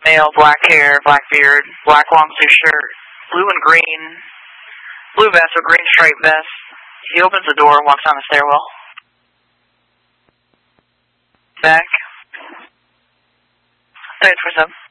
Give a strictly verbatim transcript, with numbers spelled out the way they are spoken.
male, black hair, black beard, black long sleeve shirt, blue and green, blue vest with green striped vest. He opens the door and walks down the stairwell. Back. Thanks for some.